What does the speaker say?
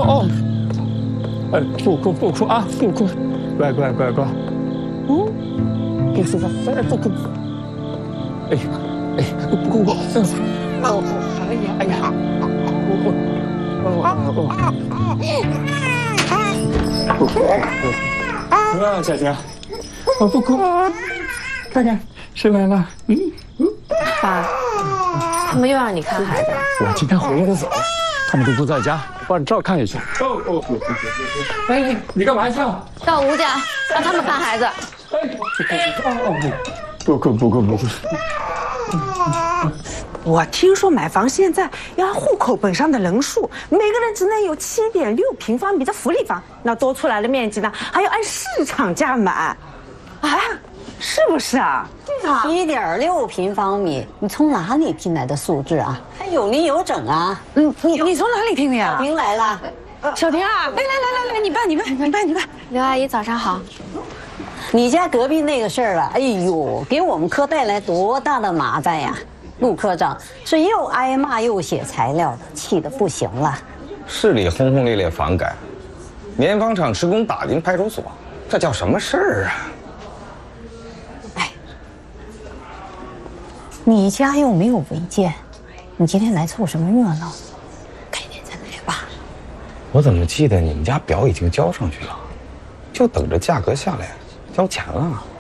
哦，哎，不哭啊，不哭，乖。不哭吧，哎，不哭。哎，不哭，哎呀，小晴，我不哭，看看谁来了？ 爸，他们又让你看孩子了。 我今天回来的早，他们都不在家，帮你照看一下。哎，你干嘛去？ 到吴家让他们看孩子。 不哭。 我听说买房现在要按户口本上的人数，每个人只能有7.6平方米的福利房，那多出来的面积呢，还要按市场价买，啊，是不是啊 ？7.6平方米，你从哪里听来的数字啊？还有理有整啊？ 你从哪里听的呀？ 小婷来了， 小婷啊，来，你办。 刘阿姨早上好。 你家隔壁那个事儿啊，哎呦，给我们科带来多大的麻烦呀！陆科长是又挨骂又写材料的，气得不行了。 市里轰轰烈烈房改，棉纺厂职工打进派出所，这叫什么事儿啊？ 哎，你家又没有违建，你今天来凑什么热闹？改天再来吧。 我怎么记得你们家表已经交上去了，就等着价格下来交钱了？